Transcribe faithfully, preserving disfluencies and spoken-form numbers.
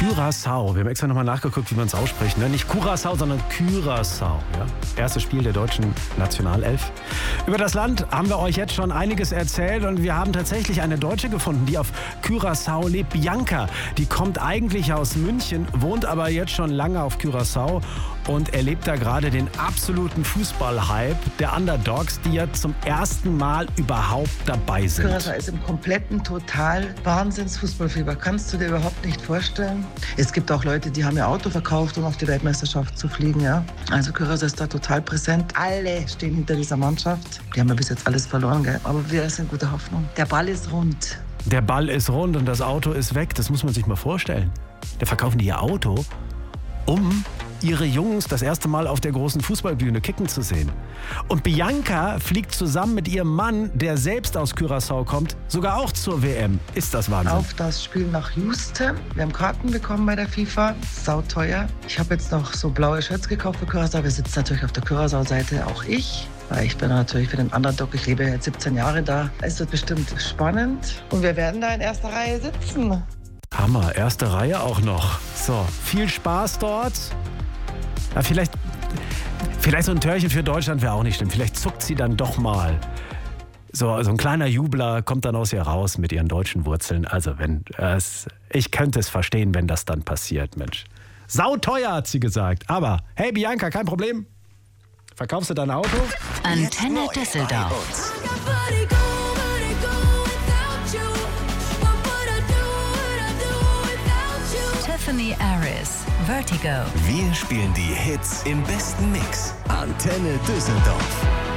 Curaçao. Wir haben extra nochmal nachgeguckt, wie man es ausspricht. Ne? Nicht Curaçao, sondern Curaçao. Ja? Erstes Spiel der deutschen Nationalelf. Über das Land haben wir euch jetzt schon einiges erzählt und wir haben tatsächlich eine Deutsche gefunden, die auf Curaçao lebt. Bianca, die kommt eigentlich aus München, wohnt aber jetzt schon lange auf Curaçao und erlebt da gerade den absoluten Fußball-Hype der Underdogs, die ja zum ersten Mal überhaupt dabei sind. Curaçao ist im kompletten total Wahnsinns-Fußballfieber. Kannst du dir überhaupt nicht vorstellen. Es gibt auch Leute, die haben ihr Auto verkauft, um auf die Weltmeisterschaft zu fliegen. Ja. Also Curaçao ist da total präsent. Alle stehen hinter dieser Mannschaft. Die haben ja bis jetzt alles verloren, gell? Aber wir sind gute Hoffnung. Der Ball ist rund. Der Ball ist rund und das Auto ist weg. Das muss man sich mal vorstellen. Da verkaufen die ihr Auto, um ihre Jungs das erste Mal auf der großen Fußballbühne kicken zu sehen. Und Bianca fliegt zusammen mit ihrem Mann, der selbst aus Curaçao kommt, sogar auch zur W M. Ist das Wahnsinn? Auf das Spiel nach Houston. Wir haben Karten bekommen bei der FIFA. Sauteuer. Ich habe jetzt noch so blaue Shirts gekauft für Curaçao. Wir sitzen natürlich auf der Curaçao-Seite, auch ich. Weil ich bin natürlich für den Underdog. Ich lebe jetzt siebzehn Jahre da. Es wird bestimmt spannend. Und wir werden da in erster Reihe sitzen. Hammer, erste Reihe auch noch. So, viel Spaß dort. Ja, vielleicht, vielleicht so ein Törchen für Deutschland wäre auch nicht schlimm. Vielleicht zuckt sie dann doch mal. So, so ein kleiner Jubler kommt dann aus ihr raus mit ihren deutschen Wurzeln. Also wenn es, ich könnte es verstehen, wenn das dann passiert, Mensch. Sauteuer, hat sie gesagt. Aber hey Bianca, kein Problem. Verkaufst du dein Auto? Antenne Düsseldorf. Tiffany Aris, Vertigo. Wir spielen die Hits im besten Mix. Antenne Düsseldorf.